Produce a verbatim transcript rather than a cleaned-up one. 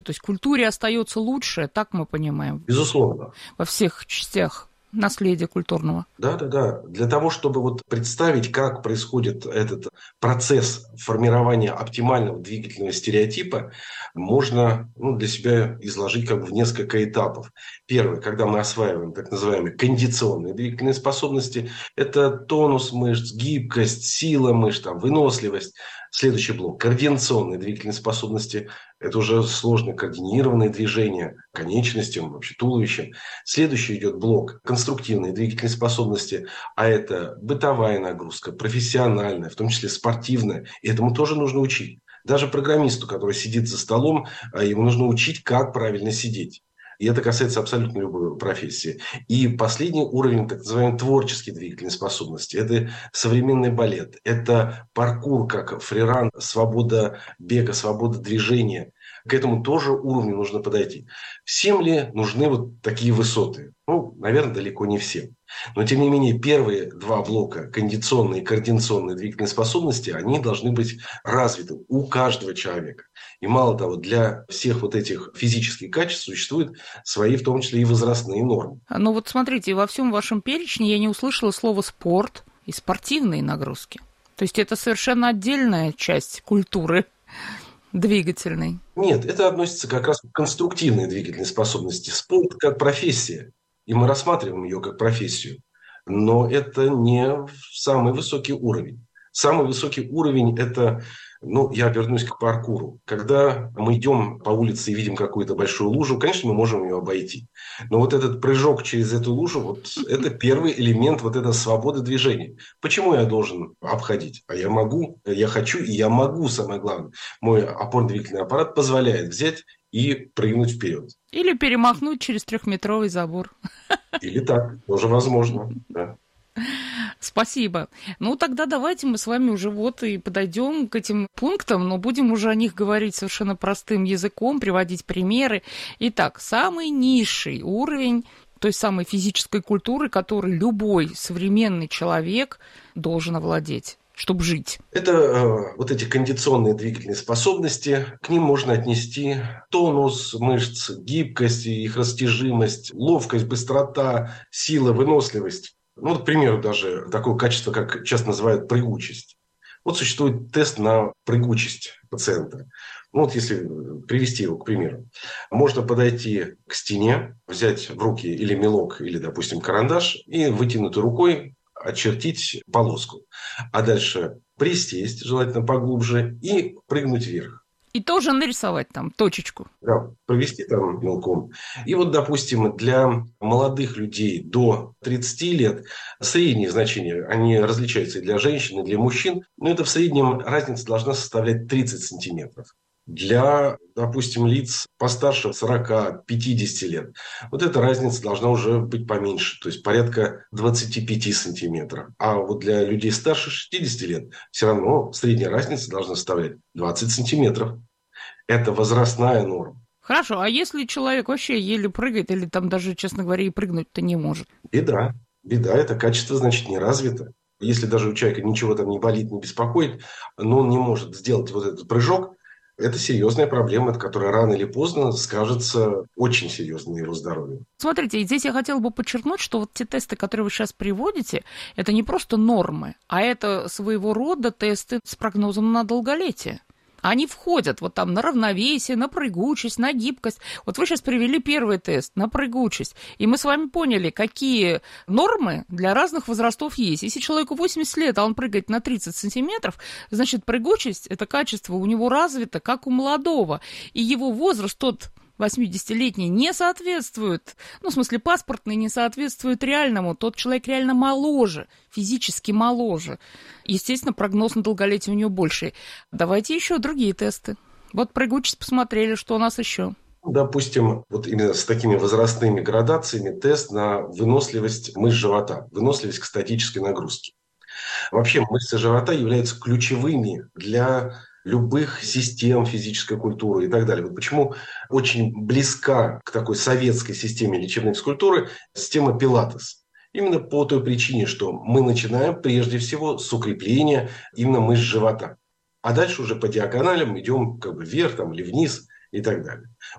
То есть культуре остается лучше, так мы понимаем? Безусловно. Во всех частях наследия культурного. Да, да, да. Для того, чтобы вот представить, как происходит этот процесс формирования оптимального двигательного стереотипа, можно ну, для себя изложить как бы в несколько этапов. Первый, когда мы осваиваем так называемые кондиционные двигательные способности, это тонус мышц, гибкость, сила мышц, там, выносливость. Следующий блок – координационные двигательные способности. Это уже сложно координированные движения конечностям, вообще туловищем. Следующий идет блок – конструктивные двигательные способности. А это бытовая нагрузка, профессиональная, в том числе спортивная. И этому тоже нужно учить. Даже программисту, который сидит за столом, ему нужно учить, как правильно сидеть. И это касается абсолютно любой профессии. И последний уровень, так называемые творческие двигательные способности. Это современный балет. Это паркур, как фриран, свобода бега, свобода движения. К этому тоже уровню нужно подойти. Всем ли нужны вот такие высоты? Ну, наверное, далеко не всем. Но, тем не менее, первые два блока, кондиционные и координационные двигательные способности, они должны быть развиты у каждого человека. И мало того, для всех вот этих физических качеств существуют свои, в том числе и возрастные нормы. Ну вот смотрите, во всем вашем перечне я не услышала слово «спорт» и «спортивные нагрузки». То есть это совершенно отдельная часть культуры двигательной. Нет, это относится как раз к конструктивной двигательной способности. Спорт как профессия. И мы рассматриваем ее как профессию. Но это не самый высокий уровень. Самый высокий уровень – это, ну, я вернусь к паркуру. Когда мы идем по улице и видим какую-то большую лужу, конечно, мы можем ее обойти. Но вот этот прыжок через эту лужу, вот это первый элемент вот этой свободы движения. Почему я должен обходить? А я могу, я хочу и я могу, самое главное. Мой опорно-двигательный аппарат позволяет взять и прыгнуть вперед. Или перемахнуть через трехметровый забор. Или так, тоже возможно, да. Спасибо. Ну, тогда давайте мы с вами уже вот и подойдем к этим пунктам, но будем уже о них говорить совершенно простым языком, приводить примеры. Итак, самый низший уровень той самой физической культуры, которой любой современный человек должен овладеть, чтобы жить. Это э, вот эти кондиционные двигательные способности. К ним можно отнести тонус мышц, гибкость, их растяжимость, ловкость, быстрота, сила, выносливость. Ну, вот, к примеру, даже такое качество, как часто называют прыгучесть. Вот существует тест на прыгучесть пациента. Ну, вот если привести его, к примеру. Можно подойти к стене, взять в руки или мелок, или, допустим, карандаш, и вытянутой рукой очертить полоску. А дальше присесть, желательно поглубже, и прыгнуть вверх. И тоже нарисовать там точечку. Да, провести там мелком. И вот, допустим, для молодых людей до тридцати лет средние значения, они различаются и для женщин, и для мужчин, но это в среднем разница должна составлять тридцать сантиметров. Для, допустим, лиц постарше сорока-пятидесяти лет, вот эта разница должна уже быть поменьше, то есть порядка двадцати пяти сантиметров. А вот для людей старше шестидесяти лет все равно средняя разница должна составлять двадцать сантиметров. Это возрастная норма. Хорошо, а если человек вообще еле прыгает или там даже, честно говоря, и прыгнуть-то не может? Беда. Беда, это качество, значит, не развито. Если даже у человека ничего там не болит, не беспокоит, но он не может сделать вот этот прыжок, это серьезная проблема, которая рано или поздно скажется очень серьезно на его здоровье. Смотрите, и здесь я хотела бы подчеркнуть, что вот те тесты, которые вы сейчас приводите, это не просто нормы, а это своего рода тесты с прогнозом на долголетие. Они входят вот там на равновесие, на прыгучесть, на гибкость. Вот вы сейчас привели первый тест на прыгучесть, и мы с вами поняли, какие нормы для разных возрастов есть. Если человеку восемьдесят лет, а он прыгает на тридцать сантиметров, значит, прыгучесть – это качество у него развито, как у молодого. И его возраст, тот восьмидесятилетний, не соответствует, ну, в смысле, паспортный не соответствует реальному. Тот человек реально моложе, физически моложе. Естественно, прогноз на долголетие у него больше. Давайте еще другие тесты. Вот прыгучесть посмотрели, что у нас еще. Допустим, вот именно с такими возрастными градациями тест на выносливость мышц живота, выносливость к статической нагрузке. Вообще мышцы живота являются ключевыми для любых систем физической культуры и так далее. Вот почему очень близка к такой советской системе лечебной физкультуры система пилатес. Именно по той причине, что мы начинаем прежде всего с укрепления именно мышц живота. А дальше уже по диагоналям идем как бы вверх там, или вниз. и так далее.